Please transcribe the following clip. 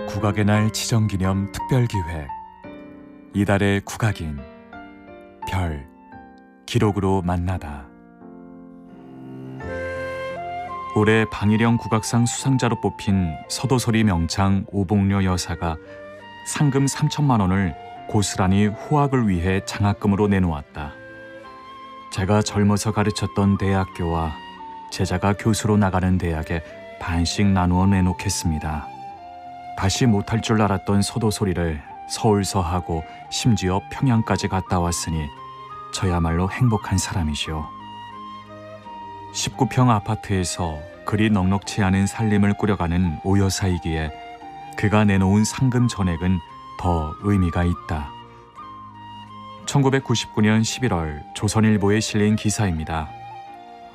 국악의 날 지정기념 특별기획 이달의 국악인 별 기록으로 만나다. 올해 방일영 국악상 수상자로 뽑힌 서도소리 명창 오봉려 여사가 상금 3천만 원을 고스란히 후학을 위해 장학금으로 내놓았다. 제가 젊어서 가르쳤던 대학교와 제자가 교수로 나가는 대학에 반씩 나누어 내놓겠습니다. 다시 못할 줄 알았던 서도소리를 서울서하고 심지어 평양까지 갔다 왔으니 저야말로 행복한 사람이시오. 19평 아파트에서 그리 넉넉치 않은 살림을 꾸려가는 오 여사이기에 그가 내놓은 상금 전액은 더 의미가 있다. 1999년 11월 조선일보에 실린 기사입니다.